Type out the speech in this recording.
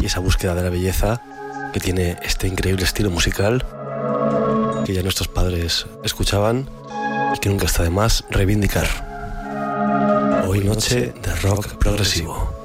esa búsqueda de la belleza que tiene este increíble estilo musical que ya nuestros padres escuchaban y que nunca está de más reivindicar. Hoy noche de rock progresivo.